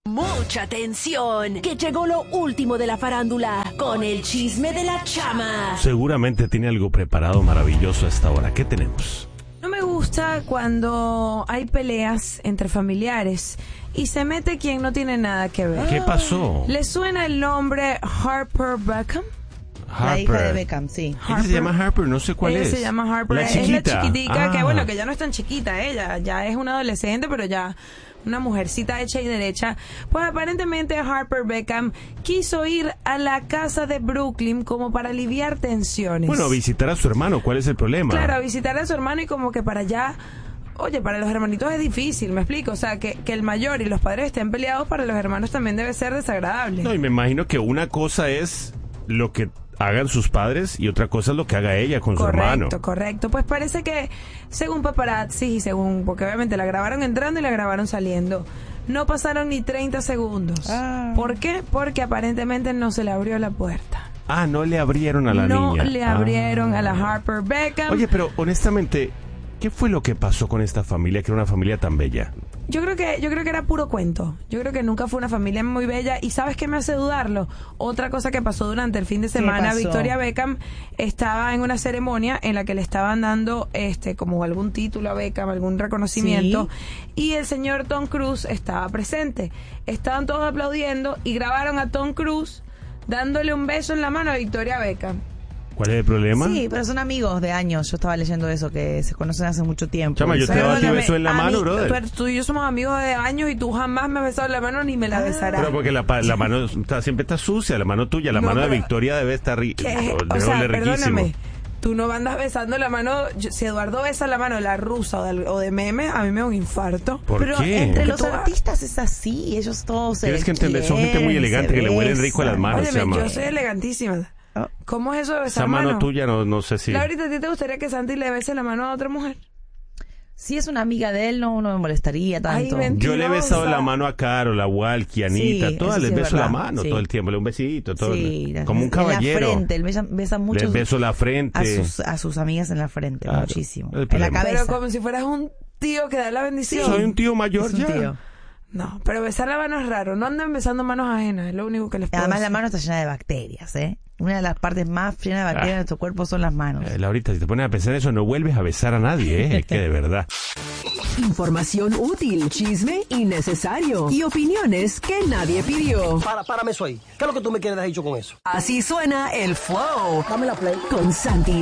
Mucha atención, que llegó lo último de la farándula con el chisme de la chama. Seguramente tiene algo preparado maravilloso a esta hora. ¿Qué tenemos? No me gusta cuando hay peleas entre familiares y se mete quien no tiene nada que ver. ¿Qué pasó? ¿Le suena el nombre Harper Beckham? La hija de Beckham, sí. Ella se llama Harper, no sé cuál Ella es. se llama Harper. La Es chiquita. la chiquitica, que Ah. bueno, que ya no es tan chiquita ella, ya es una adolescente, pero ya una mujercita hecha y derecha. Pues aparentemente Harper Beckham quiso ir a la casa de Brooklyn como para aliviar tensiones. Bueno, a visitar a su hermano, ¿cuál es el problema? Claro, a visitar a su hermano y como que para allá. Oye, para los hermanitos es difícil, me explico. O sea, que el mayor y los padres estén peleados, para los hermanos también debe ser desagradable. No, y me imagino que una cosa es lo que hagan sus padres y otra cosa es lo que haga ella con su hermano. Correcto. Pues parece que, según paparazzi y según, porque obviamente la grabaron entrando y la grabaron saliendo, no pasaron ni 30 segundos. ¿Por qué? Porque aparentemente no se le abrió la puerta. Ah, no le abrieron a la niña. No le abrieron a la Harper Beckham. Oye, pero honestamente, ¿qué fue lo que pasó con esta familia, que era una familia tan bella? Yo creo que era puro cuento. Yo creo que nunca fue una familia muy bella. ¿Y sabes qué me hace dudarlo? Otra cosa que pasó durante el fin de semana, Victoria Beckham estaba en una ceremonia en la que le estaban dando como algún título a Beckham, algún reconocimiento, y el señor Tom Cruise estaba presente. Estaban todos aplaudiendo y grabaron a Tom Cruise dándole un beso en la mano a Victoria Beckham. ¿Cuál es el problema? Sí, pero son amigos de años. Yo estaba leyendo eso, que se conocen hace mucho tiempo. Chama, yo te daba a ti beso en la mano, brother. Tú y yo somos amigos de años y tú jamás me has besado en la mano ni me la besarás. Pero porque la mano siempre está sucia, la mano tuya. La mano de Victoria debe estar riquísima. Perdóname. Tú no andas besando la mano. Si Eduardo besa la mano de la rusa o de Meme, a mí me da un infarto. ¿Por qué? Entre los artistas es así, ellos todos se Tienes que entender, son gente muy elegante que le huelen rico a las manos. Óyeme, yo soy elegantísima. ¿Cómo es eso de besar esa mano tuya? No sé si... Laurita, ¿a ti te gustaría que Santi le bese la mano a otra mujer? Si es una amiga de él, no me molestaría tanto. Ay, yo le he besado la mano a Carol, a Walkie, a Anita, Sí, todas eso les sí es beso la verdad, mano sí. todo el tiempo, le doy un besito, todo, Sí, como un caballero. En la frente, él besa mucho. Les beso la frente. A sus amigas en la frente, Claro, muchísimo. el En la problema. cabeza. Pero como si fueras un tío que da la bendición. Soy un tío mayor Es un ya. tío. No, pero besar la mano es raro. No anden besando manos ajenas, es lo único que les puedo Además decir. la mano está llena de bacterias, ¿eh? Una de las partes más llenas de bacterias de nuestro cuerpo son las manos. Laurita, si te pones a pensar eso, no vuelves a besar a nadie, Es que de verdad. Información útil, chisme innecesario y opiniones que nadie pidió. Párame eso ahí. ¿Qué es lo que tú me quieres dejar dicho con eso? Así suena el flow. Dame la play. Con Santi